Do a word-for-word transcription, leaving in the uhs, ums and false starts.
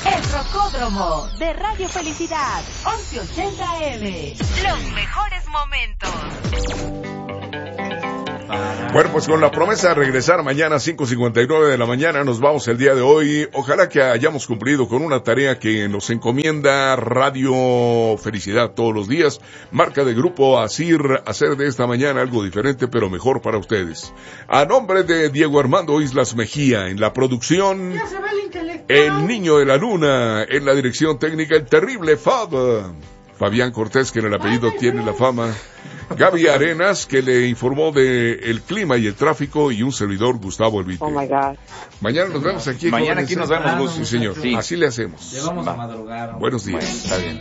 El Rocódromo de Radio Felicidad, once ochenta A M. Los mejores momentos. Bueno, pues con la promesa de regresar mañana a cinco cincuenta y nueve de la mañana, nos vamos el día de hoy. Ojalá que hayamos cumplido con una tarea que nos encomienda Radio Felicidad todos los días. Marca de Grupo Asir, hacer de esta mañana algo diferente pero mejor para ustedes. A nombre de Diego Armando Islas Mejía en la producción, Ya se ve el intelectual. el niño de la luna en la dirección técnica, el terrible Fab, Fabián Cortés, que en el apellido tiene la fama, Gaby Arenas, que le informó de el clima y el tráfico, y un servidor, Gustavo Elvite. Oh my God. Mañana nos vemos aquí. Mañana aquí nos vemos, Sí, señor. Sí. Así le hacemos. Llegamos a madrugar. Buenos días. Bueno, está bien.